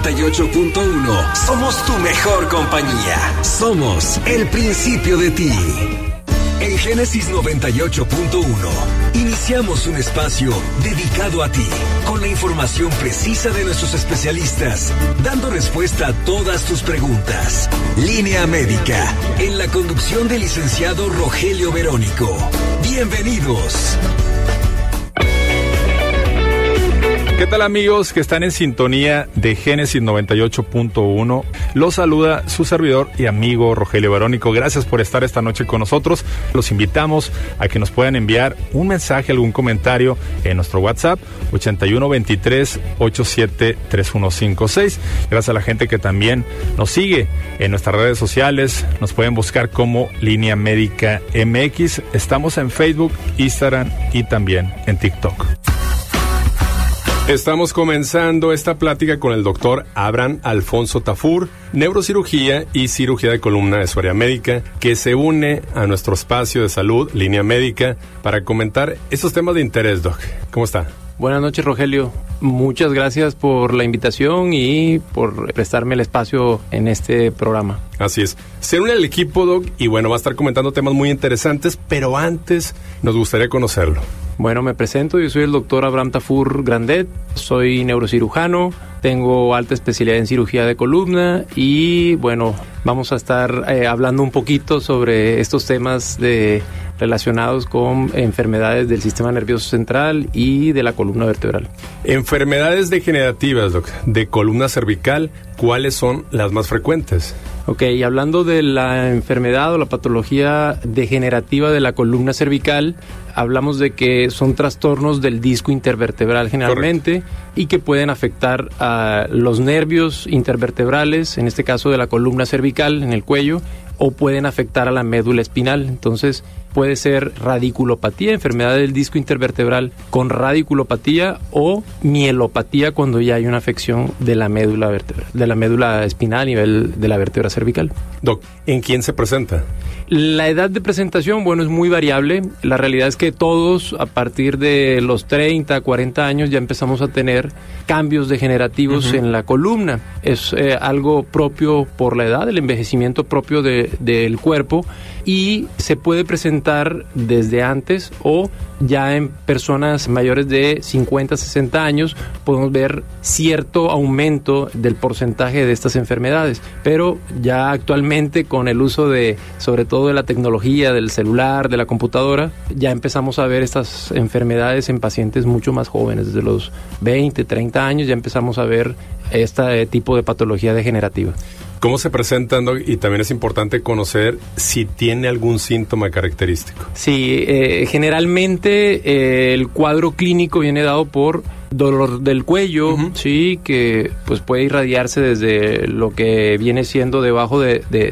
98.1. Somos tu mejor compañía. Somos el principio de ti. En Génesis 98.1 iniciamos un espacio dedicado a ti, con la información precisa de nuestros especialistas, dando respuesta a todas tus preguntas. Línea Médica, en la conducción del licenciado Rogelio Verónico. Bienvenidos. ¿Qué tal, amigos que están en sintonía de Génesis 98.1? Los saluda su servidor y amigo Rogelio Verónico. Gracias por estar esta noche con nosotros. Los invitamos a que nos puedan enviar un mensaje, algún comentario en nuestro WhatsApp 8123-873156. Gracias a la gente que también nos sigue en nuestras redes sociales. Nos pueden buscar como Línea Médica MX. Estamos en Facebook, Instagram y también en TikTok. Estamos comenzando esta plática con el doctor Abraham Alfonso Tafur, neurocirugía y cirugía de columna de su área médica, que se une a nuestro espacio de salud, Línea Médica, para comentar estos temas de interés, Doc. ¿Cómo está? Buenas noches, Rogelio. Muchas gracias por la invitación y por prestarme el espacio en este programa. Así es. Se une al equipo, Doc, y bueno, va a estar comentando temas muy interesantes, pero antes nos gustaría conocerlo. Bueno, me presento, yo soy el doctor Abraham Tafur Grandet, soy neurocirujano, tengo alta especialidad en cirugía de columna y bueno, vamos a estar hablando un poquito sobre estos temas relacionados con enfermedades del sistema nervioso central y de la columna vertebral. Enfermedades degenerativas, Doc, de columna cervical, ¿cuáles son las más frecuentes? Ok, y hablando de la enfermedad o la patología degenerativa de la columna cervical, hablamos de que son trastornos del disco intervertebral generalmente. Correcto. Y que pueden afectar a los nervios intervertebrales, en este caso de la columna cervical, en el cuello, o pueden afectar a la médula espinal. Entonces puede ser radiculopatía, enfermedad del disco intervertebral con radiculopatía, o mielopatía cuando ya hay una afección de la médula vertebral, de la médula espinal a nivel de la vértebra cervical. Doc, ¿en quién se presenta? La edad de presentación, bueno, es muy variable. La realidad es que todos, a partir de los 30, 40 años, ya empezamos a tener cambios degenerativos en la columna. Es algo propio por la edad, el envejecimiento propio del cuerpo, y se puede presentar desde antes o ya en personas mayores de 50, 60 años podemos ver cierto aumento del porcentaje de estas enfermedades, pero ya actualmente con el uso de, sobre todo de la tecnología, del celular, de la computadora, ya empezamos a ver estas enfermedades en pacientes mucho más jóvenes, desde los 20, 30 años ya empezamos a ver este tipo de patología degenerativa. ¿Cómo se presentan, Doc? Y también es importante conocer si tiene algún síntoma característico. Sí, generalmente el cuadro clínico viene dado por dolor del cuello, sí, que pues puede irradiarse desde lo que viene siendo debajo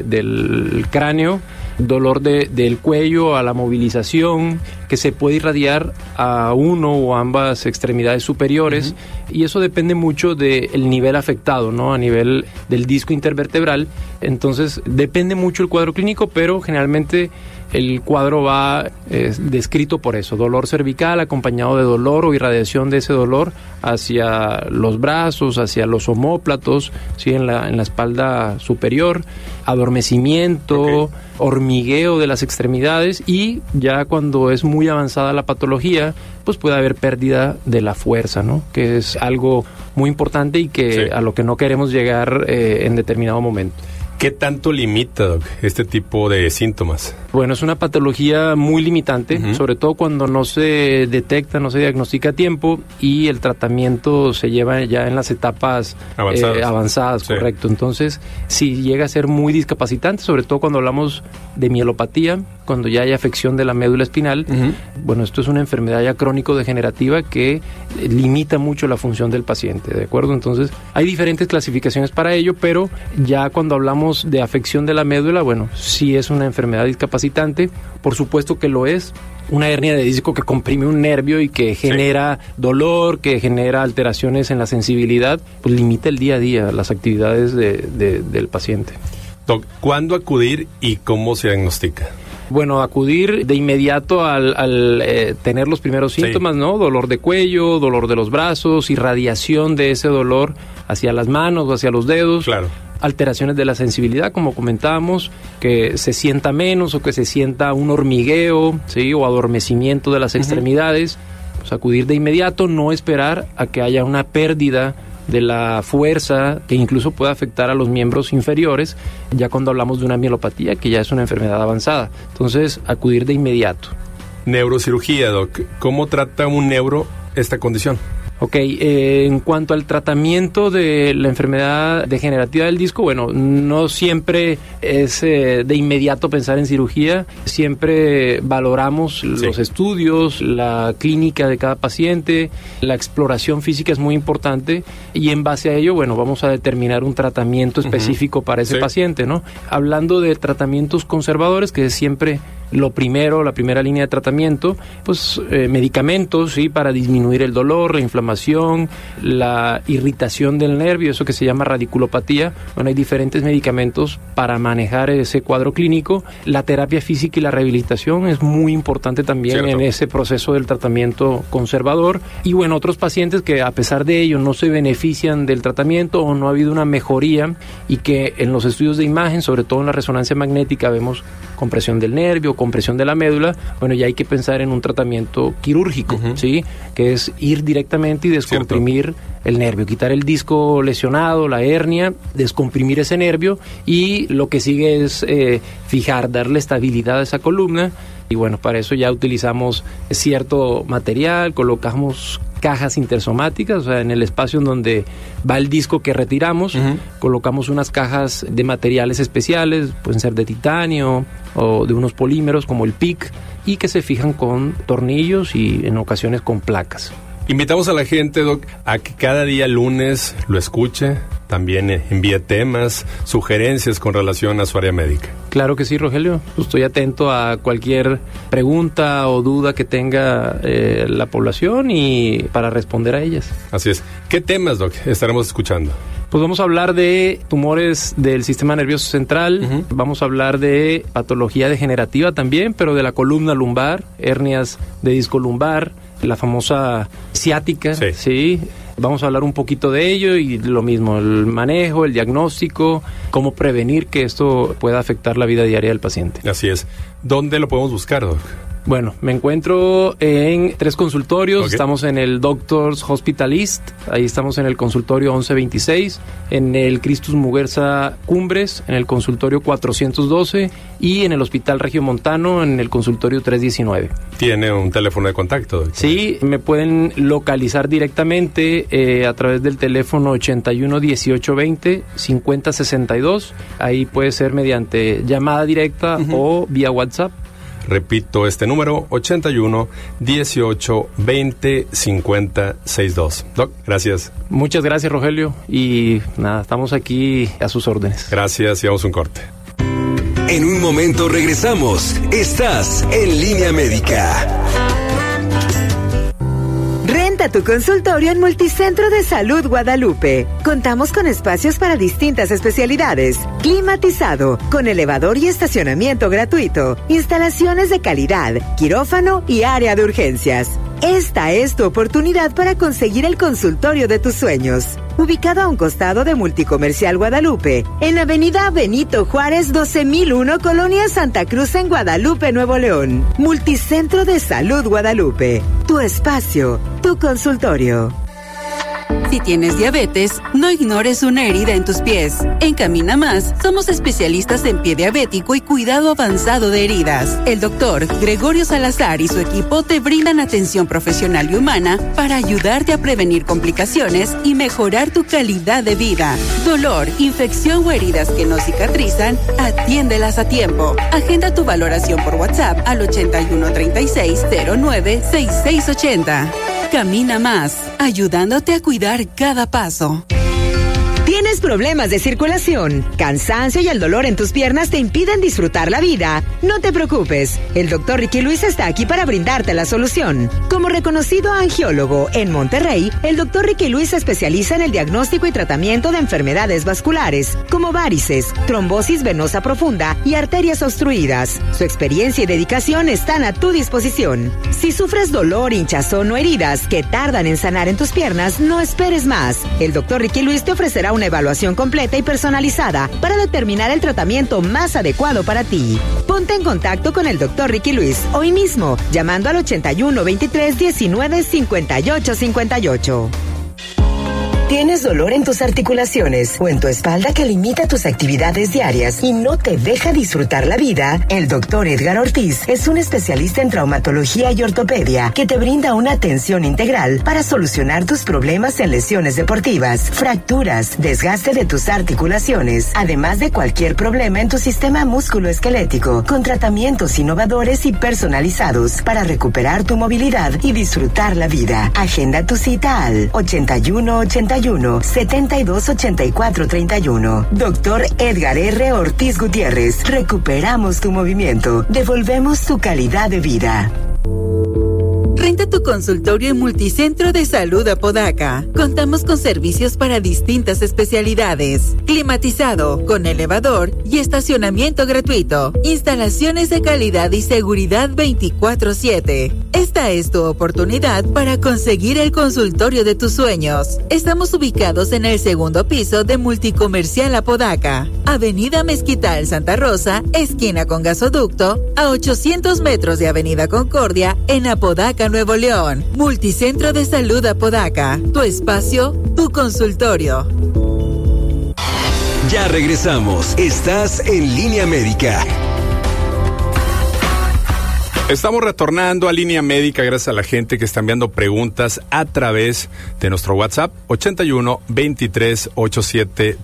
del cráneo, dolor del cuello a la movilización, que se puede irradiar a uno o ambas extremidades superiores, y eso depende mucho del nivel afectado, ¿no? A nivel del disco intervertebral. Entonces depende mucho el cuadro clínico, pero generalmente el cuadro va descrito por eso: dolor cervical acompañado de dolor o irradiación de ese dolor hacia los brazos, hacia los omóplatos, ¿sí? en la espalda superior, adormecimiento, hormigueo de las extremidades, y ya cuando es muy avanzada la patología, pues puede haber pérdida de la fuerza, ¿no? Que es algo muy importante y que a lo que no queremos llegar en determinado momento. ¿Qué tanto limita, Doc, este tipo de síntomas? Bueno, es una patología muy limitante, sobre todo cuando no se detecta, no se diagnostica a tiempo y el tratamiento se lleva ya en las etapas avanzadas, correcto. Entonces, sí llega a ser muy discapacitante, sobre todo cuando hablamos de mielopatía, cuando ya hay afección de la médula espinal. Bueno, esto es una enfermedad ya crónico-degenerativa que limita mucho la función del paciente, ¿de acuerdo? Entonces, hay diferentes clasificaciones para ello, pero ya cuando hablamos de afección de la médula, bueno, sí es una enfermedad discapacitante, por supuesto que lo es. Una hernia de disco que comprime un nervio y que genera dolor, que genera alteraciones en la sensibilidad, pues limita el día a día las actividades del paciente. Doc, ¿cuándo acudir y cómo se diagnostica? Bueno, acudir de inmediato al tener los primeros síntomas, ¿no? Dolor de cuello, dolor de los brazos, irradiación de ese dolor hacia las manos o hacia los dedos. Claro. Alteraciones de la sensibilidad, como comentábamos, que se sienta menos o que se sienta un hormigueo, ¿sí? O adormecimiento de las extremidades. Pues acudir de inmediato, no esperar a que haya una pérdida de la fuerza que incluso puede afectar a los miembros inferiores, ya cuando hablamos de una mielopatía, que ya es una enfermedad avanzada. Entonces, acudir de inmediato. Neurocirugía, Doc. ¿Cómo trata un neuro esta condición? Ok, en cuanto al tratamiento de la enfermedad degenerativa del disco, bueno, no siempre es de inmediato pensar en cirugía, siempre valoramos los estudios, la clínica de cada paciente, la exploración física es muy importante y en base a ello, bueno, vamos a determinar un tratamiento específico para ese paciente, ¿no? Hablando de tratamientos conservadores, que es siempre lo primero, la primera línea de tratamiento, pues medicamentos, ¿sí? Para disminuir el dolor, la inflamación, la irritación del nervio, eso que se llama radiculopatía. Bueno, hay diferentes medicamentos para manejar ese cuadro clínico. La terapia física y la rehabilitación es muy importante también en ese proceso del tratamiento conservador. Y bueno, otros pacientes que a pesar de ello no se benefician del tratamiento o no ha habido una mejoría y que en los estudios de imagen, sobre todo en la resonancia magnética, vemos compresión del nervio, compresión de la médula, bueno, ya hay que pensar en un tratamiento quirúrgico, ¿sí? Que es ir directamente y descomprimir el nervio, quitar el disco lesionado, la hernia, descomprimir ese nervio y lo que sigue es fijar, darle estabilidad a esa columna. Y bueno, para eso ya utilizamos cierto material, colocamos cajas intersomáticas, o sea, en el espacio en donde va el disco que retiramos, colocamos unas cajas de materiales especiales, pueden ser de titanio o de unos polímeros como el PIC, y que se fijan con tornillos y en ocasiones con placas. Invitamos a la gente, Doc, a que cada día lunes lo escuche, también envíe temas, sugerencias con relación a su área médica. Claro que sí, Rogelio. Estoy atento a cualquier pregunta o duda que tenga la población y para responder a ellas. Así es. ¿Qué temas, Doc, estaremos escuchando? Pues vamos a hablar de tumores del sistema nervioso central, vamos a hablar de patología degenerativa también, pero de la columna lumbar, hernias de disco lumbar, la famosa ciática, ¿sí? Vamos a hablar un poquito de ello y lo mismo, el manejo, el diagnóstico, cómo prevenir que esto pueda afectar la vida diaria del paciente. Así es. ¿Dónde lo podemos buscar, Doc? Bueno, me encuentro en 3 consultorios. Estamos en el Doctors Hospital East, ahí estamos en el consultorio 1126, en el Christus Muguerza Cumbres, en el consultorio 412 y en el Hospital Regiomontano en el consultorio 319. ¿Tiene un teléfono de contacto, doctor? Sí, me pueden localizar directamente a través del teléfono 81 18 20 50 62. Ahí puede ser mediante llamada directa o vía WhatsApp. Repito este número, 81 18 20 50 62. Doc, gracias. Muchas gracias, Rogelio. Y nada, estamos aquí a sus órdenes. Gracias y vamos a un corte. En un momento regresamos. Estás en Línea Médica. Renta tu consultorio en Multicentro de Salud Guadalupe. Contamos con espacios para distintas especialidades, climatizado, con elevador y estacionamiento gratuito, instalaciones de calidad, quirófano y área de urgencias. Esta es tu oportunidad para conseguir el consultorio de tus sueños. Ubicado a un costado de Multicomercial Guadalupe, en la avenida Benito Juárez 12001, Colonia Santa Cruz, en Guadalupe, Nuevo León. Multicentro de Salud Guadalupe. Tu espacio, tu consultorio. Si tienes diabetes, no ignores una herida en tus pies. En Camina Más, somos especialistas en pie diabético y cuidado avanzado de heridas. El doctor Gregorio Salazar y su equipo te brindan atención profesional y humana para ayudarte a prevenir complicaciones y mejorar tu calidad de vida. Dolor, infección o heridas que no cicatrizan, atiéndelas a tiempo. Agenda tu valoración por WhatsApp al 81 36 09 6680. Camina Más, ayudándote a cuidar cada paso. ¿Tienes problemas de circulación, cansancio y el dolor en tus piernas te impiden disfrutar la vida? No te preocupes, el Dr. Ricky Luis está aquí para brindarte la solución. Como reconocido angiólogo en Monterrey, el Dr. Ricky Luis se especializa en el diagnóstico y tratamiento de enfermedades vasculares, como varices, trombosis venosa profunda y arterias obstruidas. Su experiencia y dedicación están a tu disposición. Si sufres dolor, hinchazón o heridas que tardan en sanar en tus piernas, no esperes más. El Dr. Ricky Luis te ofrecerá una evaluación completa y personalizada para determinar el tratamiento más adecuado para ti. Ponte en contacto con el Dr. Ricky Luis hoy mismo, llamando al 81 23 19 58 58. ¿Tienes dolor en tus articulaciones o en tu espalda que limita tus actividades diarias y no te deja disfrutar la vida? El Dr. Edgar Ortiz es un especialista en traumatología y ortopedia que te brinda una atención integral para solucionar tus problemas en lesiones deportivas, fracturas, desgaste de tus articulaciones, además de cualquier problema en tu sistema musculoesquelético, con tratamientos innovadores y personalizados para recuperar tu movilidad y disfrutar la vida. Agenda tu cita al 81-72-84-31. Dr. Edgar R. Ortiz Gutiérrez. Recuperamos tu movimiento. Devolvemos tu calidad de vida. Renta tu consultorio en Multicentro de Salud Apodaca. Contamos con servicios para distintas especialidades. Climatizado, con elevador y estacionamiento gratuito. Instalaciones de calidad y seguridad 24/7. Esta es tu oportunidad para conseguir el consultorio de tus sueños. Estamos ubicados en el segundo piso de Multicomercial Apodaca. Avenida Mezquital Santa Rosa, esquina con Gasoducto, a 800 metros de Avenida Concordia, en Apodaca, Nuevo León. Multicentro de Salud Apodaca. Tu espacio, tu consultorio. Ya regresamos. Estás en Línea Médica. Estamos retornando a Línea Médica gracias a la gente que está enviando preguntas a través de nuestro WhatsApp 81 23 87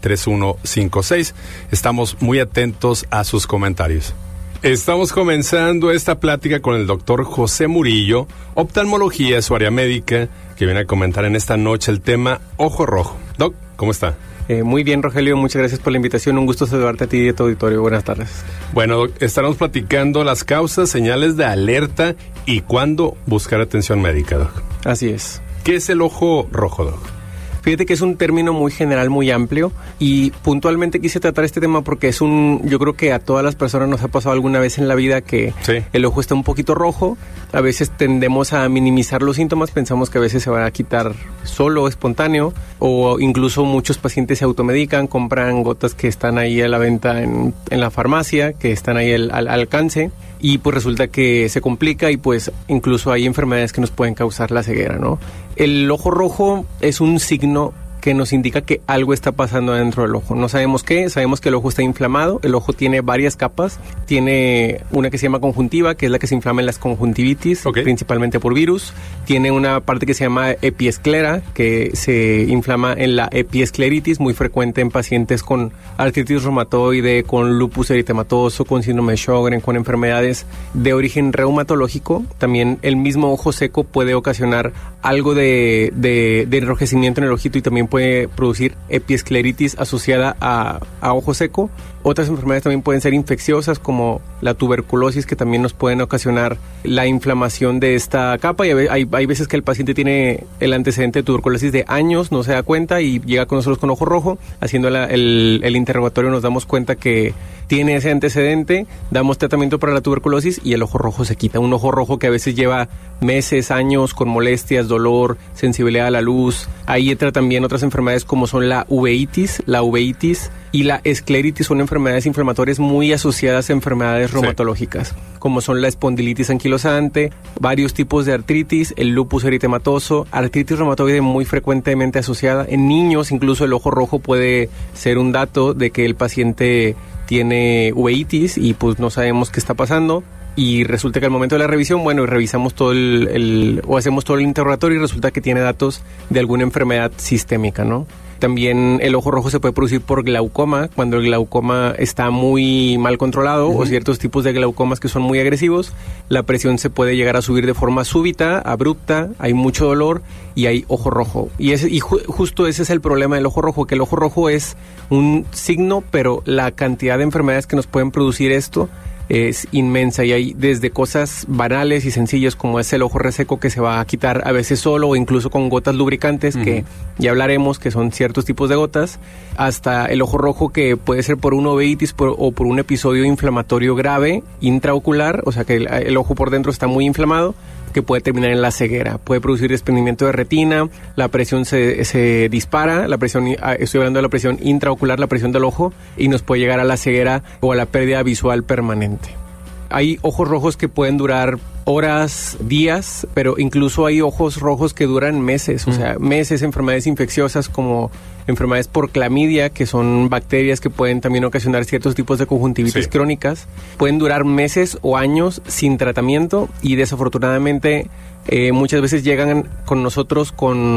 3156. Estamos muy atentos a sus comentarios. Estamos comenzando esta plática con el doctor José Murillo, oftalmología es su área médica, que viene a comentar en esta noche el tema ojo rojo. Doc, ¿cómo está? Muy bien, Rogelio, muchas gracias por la invitación. Un gusto saludarte a ti y a tu auditorio. Buenas tardes. Bueno, Doc, estaremos platicando las causas, señales de alerta y cuándo buscar atención médica, Doc. Así es. ¿Qué es el ojo rojo, Doc? Fíjate que es un término muy general, muy amplio, y puntualmente quise tratar este tema porque yo creo que a todas las personas nos ha pasado alguna vez en la vida que sí, el ojo está un poquito rojo. A veces tendemos a minimizar los síntomas, pensamos que a veces se van a quitar solo, espontáneo, o incluso muchos pacientes se automedican, compran gotas que están ahí a la venta en la farmacia, que están ahí al alcance, y pues resulta que se complica y pues incluso hay enfermedades que nos pueden causar la ceguera, ¿no? El ojo rojo es un signo que nos indica que algo está pasando dentro del ojo. No sabemos qué, sabemos que el ojo está inflamado. El ojo tiene varias capas. Tiene una que se llama conjuntiva, que es la que se inflama en las conjuntivitis, principalmente por virus. Tiene una parte que se llama epiesclera, que se inflama en la epiescleritis, muy frecuente en pacientes con artritis reumatoide, con lupus eritematoso, con síndrome de Sjögren, con enfermedades de origen reumatológico. También el mismo ojo seco puede ocasionar algo de enrojecimiento en el ojito y también puede producir epiescleritis asociada a ojo seco. Otras enfermedades también pueden ser infecciosas, como la tuberculosis, que también nos pueden ocasionar la inflamación de esta capa. Y hay veces que el paciente tiene el antecedente de tuberculosis de años, no se da cuenta y llega con nosotros con ojo rojo. Haciendo el interrogatorio nos damos cuenta que tiene ese antecedente, damos tratamiento para la tuberculosis y el ojo rojo se quita. Un ojo rojo que a veces lleva meses, años, con molestias, dolor, sensibilidad a la luz. Ahí entra también otras enfermedades como son la uveitis y la escleritis, son enfermedades inflamatorias muy asociadas a enfermedades reumatológicas, como son la espondilitis anquilosante, varios tipos de artritis, el lupus eritematoso, artritis reumatoide muy frecuentemente asociada. En niños incluso el ojo rojo puede ser un dato de que el paciente tiene uveitis y pues no sabemos qué está pasando. Y resulta que al momento de la revisión, revisamos todo o hacemos todo el interrogatorio y resulta que tiene datos de alguna enfermedad sistémica, ¿no? También el ojo rojo se puede producir por glaucoma, cuando el glaucoma está muy mal controlado, o ciertos tipos de glaucomas que son muy agresivos. La presión se puede llegar a subir de forma súbita, abrupta, hay mucho dolor y hay ojo rojo. Y justo ese es el problema del ojo rojo, que el ojo rojo es un signo, pero la cantidad de enfermedades que nos pueden producir esto es inmensa, y hay desde cosas banales y sencillas como es el ojo reseco, que se va a quitar a veces solo o incluso con gotas lubricantes, que ya hablaremos, que son ciertos tipos de gotas, hasta el ojo rojo, que puede ser por una uveitis o por un episodio inflamatorio grave intraocular, o sea que el ojo por dentro está muy inflamado, que puede terminar en la ceguera. Puede producir desprendimiento de retina, la presión se dispara, la presión, estoy hablando de la presión intraocular, la presión del ojo, y nos puede llegar a la ceguera o a la pérdida visual permanente. Hay ojos rojos que pueden durar horas, días, pero incluso hay ojos rojos que duran meses, o sea, meses, enfermedades infecciosas como enfermedades por clamidia, que son bacterias que pueden también ocasionar ciertos tipos de conjuntivitis crónicas, pueden durar meses o años sin tratamiento, y desafortunadamente muchas veces llegan con nosotros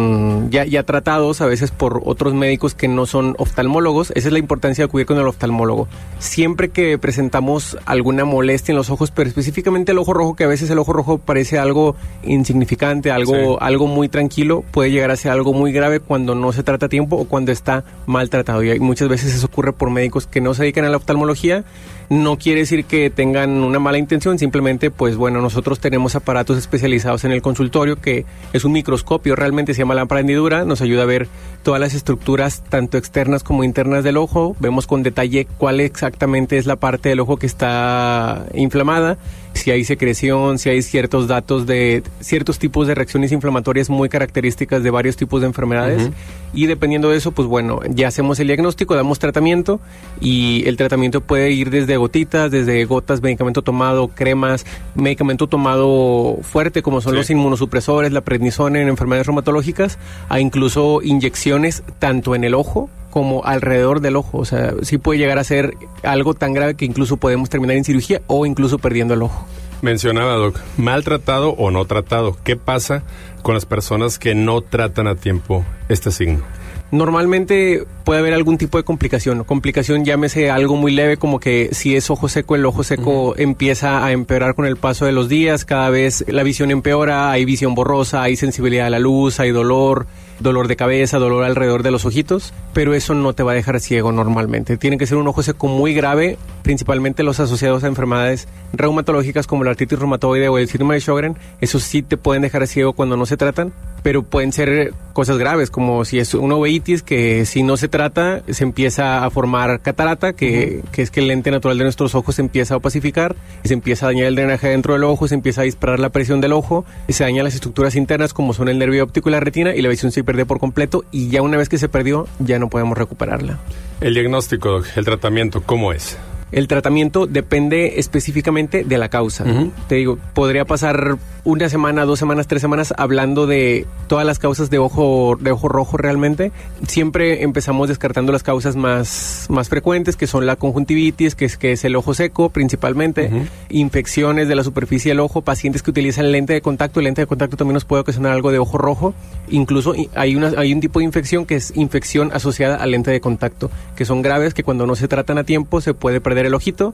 ya tratados, a veces por otros médicos que no son oftalmólogos. Esa es la importancia de acudir con el oftalmólogo. Siempre que presentamos alguna molestia en los ojos, pero específicamente el ojo rojo, que a veces el ojo rojo parece algo insignificante, algo muy tranquilo, puede llegar a ser algo muy grave cuando no se trata a tiempo o cuando está mal tratado. Y muchas veces eso ocurre por médicos que no se dedican a la oftalmología. No quiere decir que tengan una mala intención, simplemente, pues bueno, nosotros tenemos aparatos especializados en el consultorio, que es un microscopio, realmente se llama lámpara hendidura, nos ayuda a ver todas las estructuras, tanto externas como internas del ojo, vemos con detalle cuál exactamente es la parte del ojo que está inflamada, si hay secreción, si hay ciertos datos de ciertos tipos de reacciones inflamatorias muy características de varios tipos de enfermedades, y dependiendo de eso, pues bueno, ya hacemos el diagnóstico, damos tratamiento, y el tratamiento puede ir desde gotitas, desde gotas, medicamento tomado, cremas, medicamento tomado fuerte como son los inmunosupresores, la prednisona en enfermedades reumatológicas, a incluso inyecciones tanto en el ojo como alrededor del ojo. O sea, sí puede llegar a ser algo tan grave que incluso podemos terminar en cirugía o incluso perdiendo el ojo. Mencionaba, Doc, maltratado o no tratado. ¿Qué pasa con las personas que no tratan a tiempo este signo? Normalmente puede haber algún tipo de complicación. Complicación, llámese algo muy leve, como que si es ojo seco, el ojo seco empieza a empeorar con el paso de los días. Cada vez la visión empeora, hay visión borrosa, hay sensibilidad a la luz, hay dolor de cabeza, dolor alrededor de los ojitos, pero eso no te va a dejar ciego normalmente. Tiene que ser un ojo seco muy grave, principalmente los asociados a enfermedades reumatológicas como la artritis reumatoide o el síndrome de Sjögren. Esos sí te pueden dejar ciego cuando no se tratan, pero pueden ser cosas graves, como si es una uveitis, que si no se trata se empieza a formar catarata, que es que el lente natural de nuestros ojos se empieza a opacificar y se empieza a dañar el drenaje dentro del ojo, se empieza a disparar la presión del ojo, y se dañan las estructuras internas como son el nervio óptico y la retina, y la visión se pierde por completo, y ya una vez que se perdió ya no podemos recuperarla. El diagnóstico, el tratamiento, ¿cómo es? El tratamiento depende específicamente de la causa. Te digo, podría pasar una semana, 2 semanas, 3 semanas hablando de todas las causas de ojo rojo realmente. Siempre empezamos descartando las causas más frecuentes, que son la conjuntivitis, que es el ojo seco principalmente, infecciones de la superficie del ojo, pacientes que utilizan lente de contacto. El lente de contacto también nos puede ocasionar algo de ojo rojo. Incluso hay un tipo de infección que es infección asociada al lente de contacto, que son graves, que cuando no se tratan a tiempo se puede perder el ojito,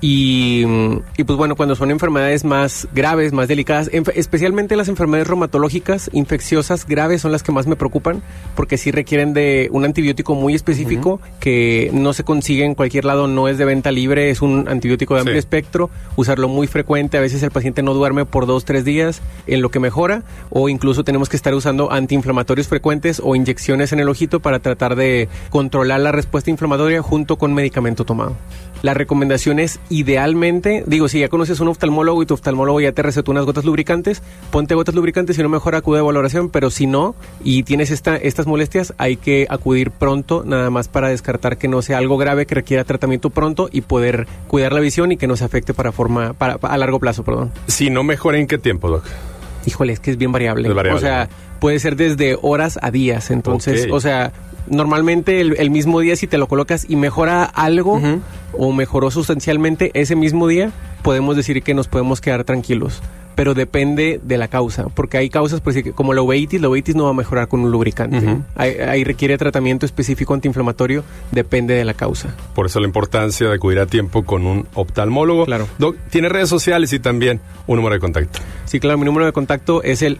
y pues bueno, cuando son enfermedades más graves, más delicadas, especialmente las enfermedades reumatológicas infecciosas graves son las que más me preocupan, porque sí requieren de un antibiótico muy específico que no se consigue en cualquier lado, no es de venta libre, es un antibiótico de amplio espectro, usarlo muy frecuente, a veces el paciente no duerme por 2-3 días en lo que mejora, o incluso tenemos que estar usando antiinflamatorios frecuentes o inyecciones en el ojito para tratar de controlar la respuesta inflamatoria junto con medicamento tomado. La recomendación es, idealmente, digo, si ya conoces un oftalmólogo y tu oftalmólogo ya te recetó unas gotas lubricantes, ponte gotas lubricantes, si no mejor acude a valoración, pero si no, y tienes estas molestias, hay que acudir pronto, nada más para descartar que no sea algo grave, que requiera tratamiento pronto y poder cuidar la visión y que no se afecte a largo plazo, perdón. Si no mejora, ¿en qué tiempo, Doc? Híjole, es que es bien variable. O sea, puede ser desde horas a días, entonces, o sea, normalmente el mismo día, si te lo colocas y mejora algo o mejoró sustancialmente ese mismo día, podemos decir que nos podemos quedar tranquilos. pero depende de la causa, porque hay causas, pues, como la uveitis no va a mejorar con un lubricante. Uh-huh. Ahí requiere tratamiento específico antiinflamatorio, depende de la causa. Por eso la importancia de acudir a tiempo con un oftalmólogo. Claro. Doc, tiene redes sociales y también un número de contacto. Sí, claro, mi número de contacto es el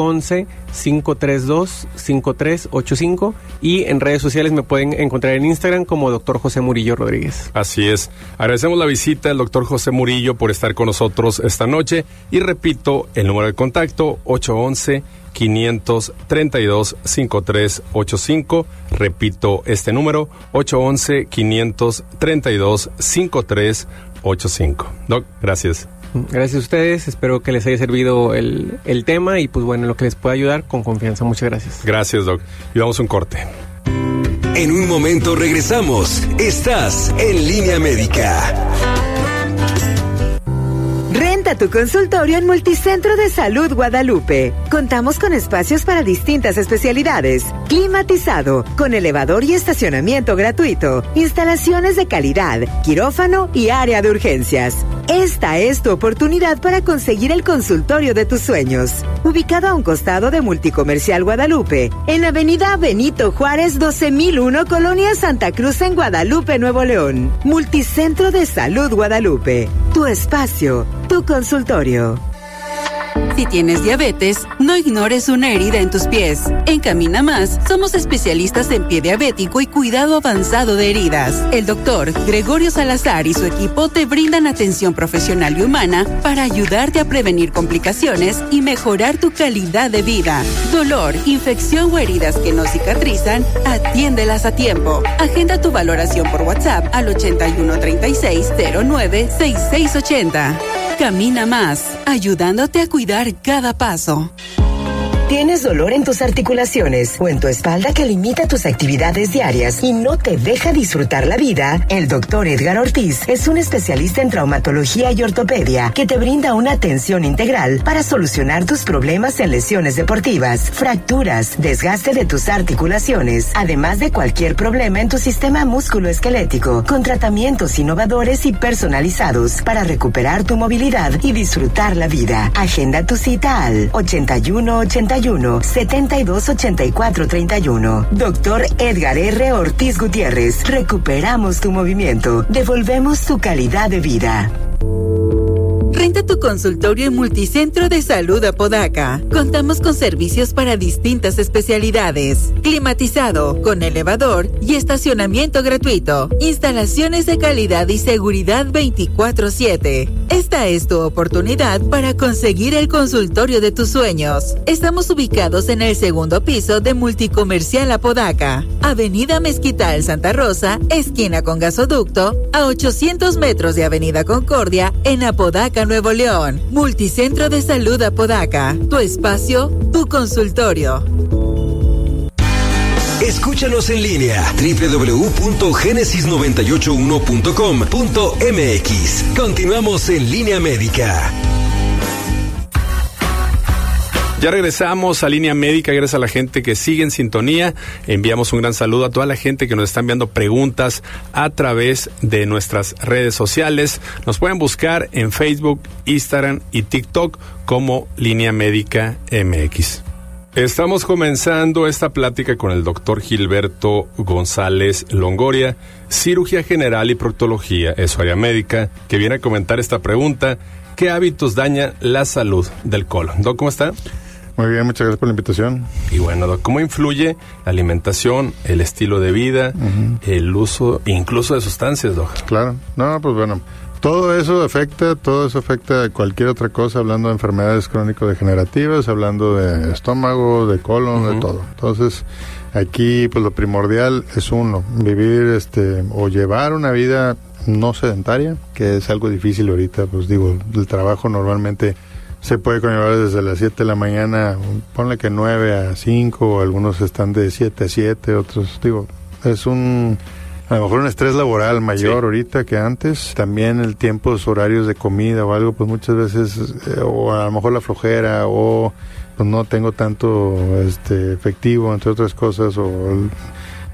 811-532-5385 y en redes sociales me pueden encontrar en Instagram como Dr. José Murillo Rodríguez. Así es. Agradecemos la visita del Dr. José Murillo por estar con nosotros esta noche y repito el número de contacto 811-532-5385. Repito este número 811-532-5385. Doc, gracias. Gracias a ustedes, espero que les haya servido el tema y pues bueno, en lo que les pueda ayudar, con confianza. Muchas gracias. Gracias, Doc. Y vamos a un corte. En un momento regresamos. Estás en Línea Médica. Renta tu consultorio en Multicentro de Salud Guadalupe. Contamos con espacios para distintas especialidades, climatizado, con elevador y estacionamiento gratuito, instalaciones de calidad, quirófano y área de urgencias. Esta es tu oportunidad para conseguir el consultorio de tus sueños. Ubicado a un costado de Multicomercial Guadalupe, en Avenida Benito Juárez 12001, Colonia Santa Cruz, en Guadalupe, Nuevo León. Multicentro de Salud Guadalupe. Tu espacio, tu consultorio. Si tienes diabetes, no ignores una herida en tus pies. En Camina Más, somos especialistas en pie diabético y cuidado avanzado de heridas. El doctor Gregorio Salazar y su equipo te brindan atención profesional y humana para ayudarte a prevenir complicaciones y mejorar tu calidad de vida. Dolor, infección o heridas que no cicatrizan, atiéndelas a tiempo. Agenda tu valoración por WhatsApp al 8136-096680. Camina Más, ayudándote a cuidar cada paso. ¿Tienes dolor en tus articulaciones o en tu espalda que limita tus actividades diarias y no te deja disfrutar la vida? El doctor Edgar Ortiz es un especialista en traumatología y ortopedia que te brinda una atención integral para solucionar tus problemas en lesiones deportivas, fracturas, desgaste de tus articulaciones, además de cualquier problema en tu sistema musculoesquelético, con tratamientos innovadores y personalizados para recuperar tu movilidad y disfrutar la vida. Agenda tu cita al 81-72-84-31. Doctor Edgar R. Ortiz Gutiérrez. Recuperamos tu movimiento. Devolvemos tu calidad de vida. Renta tu consultorio en Multicentro de Salud Apodaca. Contamos con servicios para distintas especialidades. Climatizado, con elevador y estacionamiento gratuito. Instalaciones de calidad y seguridad 24/7. Esta es tu oportunidad para conseguir el consultorio de tus sueños. Estamos ubicados en el segundo piso de Multicomercial Apodaca. Avenida Mezquital Santa Rosa, esquina con Gasoducto, a 800 metros de Avenida Concordia, en Apodaca, Nuevo León. Multicentro de Salud Apodaca. Tu espacio, tu consultorio. Escúchanos en línea www.genesis981.com.mx. Continuamos en Línea Médica. Ya regresamos a Línea Médica, gracias a la gente que sigue en sintonía. Enviamos un gran saludo a toda la gente que nos está enviando preguntas a través de nuestras redes sociales. Nos pueden buscar en Facebook, Instagram y TikTok como Línea Médica MX. Estamos comenzando esta plática con el doctor Gilberto González Longoria, cirugía general y proctología, es su área médica, que viene a comentar esta pregunta: ¿qué hábitos dañan la salud del colon? Doc, ¿cómo está? Muy bien, muchas gracias por la invitación. Y bueno, Doc, ¿cómo influye la alimentación, el estilo de vida, el uso incluso de sustancias, Doc? Claro, no, pues bueno, todo eso afecta a cualquier otra cosa, hablando de enfermedades crónico-degenerativas, hablando de estómago, de colon, de todo. Entonces, aquí pues lo primordial es vivir o llevar una vida no sedentaria, que es algo difícil ahorita, pues digo, el trabajo normalmente se puede conllevar desde las 7 de la mañana, ponle que 9 a 5, algunos están de 7 a 7, otros, digo, es a lo mejor un estrés laboral mayor ahorita que antes. También el tiempo, los horarios de comida o algo, pues muchas veces, o a lo mejor la flojera, o pues no tengo tanto efectivo, entre otras cosas, o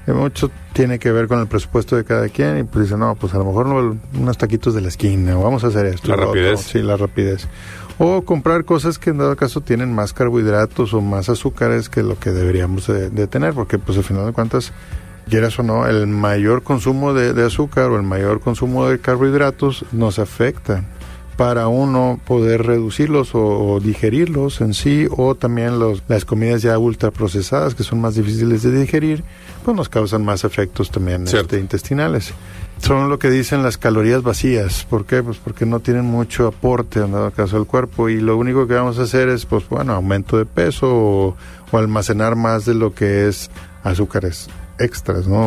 Mucho tiene que ver con el presupuesto de cada quien y pues dice, no, pues a lo mejor unos taquitos de la esquina, o vamos a hacer esto. La rapidez. Sí, la rapidez. O comprar cosas que en dado caso tienen más carbohidratos o más azúcares que lo que deberíamos de tener, porque pues al final de cuentas, quieras o no, el mayor consumo de azúcar o el mayor consumo de carbohidratos nos afecta para uno poder reducirlos o digerirlos en sí, o también las comidas ya ultraprocesadas que son más difíciles de digerir, pues nos causan más efectos también intestinales. Son lo que dicen las calorías vacías. ¿Por qué? Pues porque no tienen mucho aporte en dado caso al cuerpo, y lo único que vamos a hacer es, pues bueno, aumento de peso o almacenar más de lo que es azúcares extras, ¿no?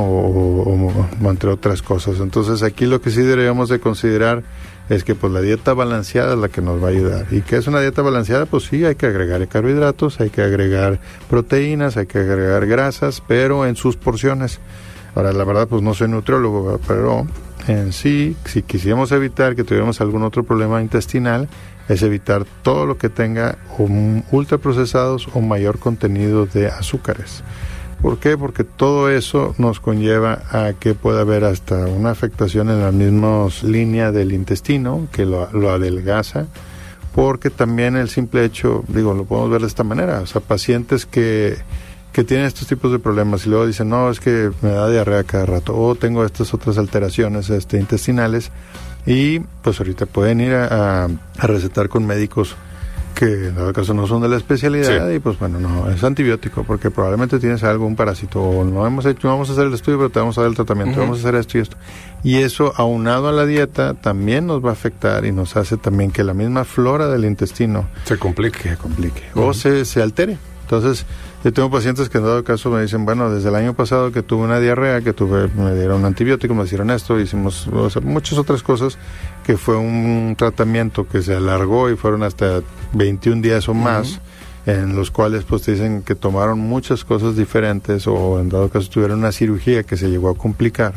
O entre otras cosas. Entonces aquí lo que sí deberíamos de considerar es que pues la dieta balanceada es la que nos va a ayudar. ¿Y qué es una dieta balanceada? Pues sí, hay que agregar carbohidratos, hay que agregar proteínas, hay que agregar grasas, pero en sus porciones. Ahora, la verdad, pues no soy nutriólogo, pero en sí, si quisiéramos evitar que tuviéramos algún otro problema intestinal, es evitar todo lo que tenga ultraprocesados o mayor contenido de azúcares. ¿Por qué? Porque todo eso nos conlleva a que pueda haber hasta una afectación en las mismas líneas del intestino, que lo adelgaza, porque también el simple hecho, lo podemos ver de esta manera, o sea, pacientes que tienen estos tipos de problemas y luego dicen, no, es que me da diarrea cada rato, o tengo estas otras alteraciones intestinales, y pues ahorita pueden ir a recetar con médicos que en dado caso no son de la especialidad, y pues bueno, no, es antibiótico, porque probablemente tienes un parásito, o no vamos a hacer el estudio, pero te vamos a dar el tratamiento, vamos a hacer esto y esto. Y eso, aunado a la dieta, también nos va a afectar y nos hace también que la misma flora del intestino se complique. O se altere. Entonces, yo tengo pacientes que en dado caso me dicen, bueno, desde el año pasado que tuve una diarrea, me dieron un antibiótico, me hicieron esto, hicimos muchas otras cosas, que fue un tratamiento que se alargó y fueron hasta 21 días o más, en los cuales pues te dicen que tomaron muchas cosas diferentes, o en dado caso tuvieron una cirugía que se llegó a complicar,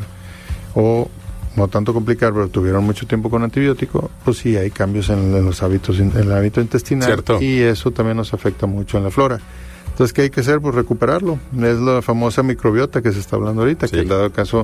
o no tanto complicar, pero tuvieron mucho tiempo con antibiótico, pues sí hay cambios en los hábitos, en el hábito intestinal. Cierto. Y eso también nos afecta mucho en la flora. Entonces, ¿qué hay que hacer? Pues recuperarlo. Es la famosa microbiota que se está hablando ahorita, que en dado caso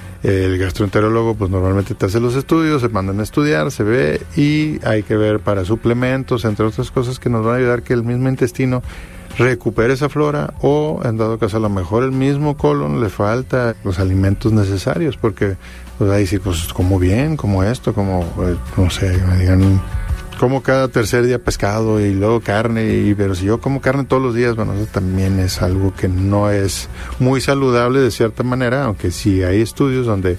el gastroenterólogo pues normalmente te hace los estudios, se mandan a estudiar, se ve, y hay que ver para suplementos, entre otras cosas que nos van a ayudar que el mismo intestino recupere esa flora, o en dado caso a lo mejor el mismo colon le falta los alimentos necesarios, porque pues ahí sí, pues como bien, como esto, como no sé, me digan, como cada tercer día pescado y luego carne, pero si yo como carne todos los días, bueno, eso también es algo que no es muy saludable de cierta manera, aunque sí hay estudios donde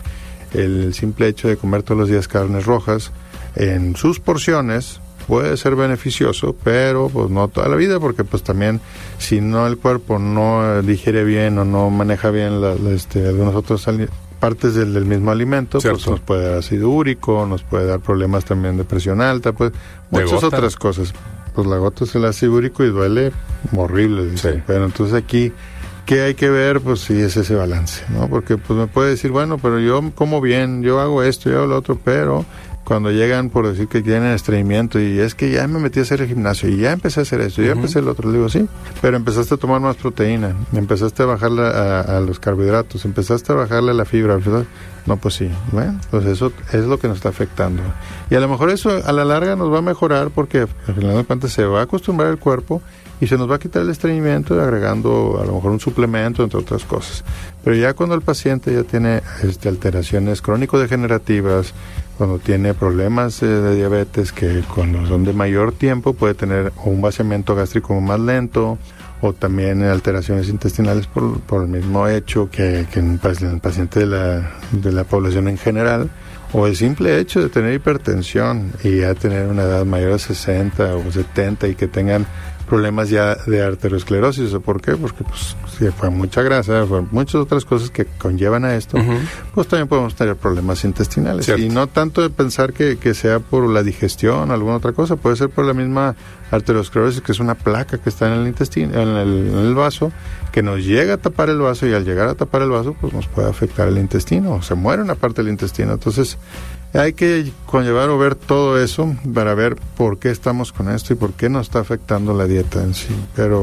el simple hecho de comer todos los días carnes rojas en sus porciones puede ser beneficioso, pero pues no toda la vida, porque pues también si no el cuerpo no digiere bien o no maneja bien algunas otras partes del mismo alimento, pues nos puede dar ácido úrico, nos puede dar problemas también de presión alta, pues muchas otras cosas. Pues la gota es el ácido úrico y duele horrible, pero entonces aquí, ¿qué hay que ver? Pues sí, es ese balance, ¿no? Porque pues me puede decir, bueno, pero yo como bien, yo hago esto, yo hago lo otro, pero cuando llegan por decir que tienen estreñimiento y es que ya me metí a hacer el gimnasio y ya empecé a hacer esto, ya empecé el otro, le digo, sí, pero empezaste a tomar más proteína, empezaste a bajarle a los carbohidratos, empezaste a bajarle a la fibra, ¿verdad? No, pues sí, bueno, pues eso es lo que nos está afectando. Y a lo mejor eso a la larga nos va a mejorar, porque al final de cuentas se va a acostumbrar el cuerpo y se nos va a quitar el estreñimiento agregando a lo mejor un suplemento, entre otras cosas. Pero ya cuando el paciente ya tiene alteraciones crónico-degenerativas, cuando tiene problemas de diabetes que cuando son de mayor tiempo puede tener un vaciamiento gástrico más lento, o también alteraciones intestinales por el mismo hecho que en el paciente de la población en general, o el simple hecho de tener hipertensión y ya tener una edad mayor de 60 o 70 y que tengan problemas ya de arteriosclerosis. ¿Por qué? Porque pues si fue mucha grasa, fue muchas otras cosas que conllevan a esto, pues también podemos tener problemas intestinales. Y no tanto de pensar que sea por la digestión o alguna otra cosa, puede ser por la misma arteriosclerosis, que es una placa que está en el intestino, en el vaso, que nos llega a tapar el vaso, y al llegar a tapar el vaso pues nos puede afectar el intestino, se muere una parte del intestino. Entonces hay que conllevar o ver todo eso para ver por qué estamos con esto y por qué nos está afectando la dieta en sí. Pero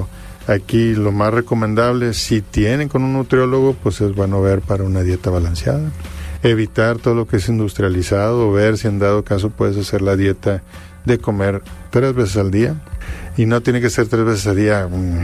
Aquí lo más recomendable, si tienen con un nutriólogo, pues es bueno ver para una dieta balanceada. Evitar todo lo que es industrializado, ver si en dado caso puedes hacer la dieta de comer 3 veces al día. Y no tiene que ser 3 veces al día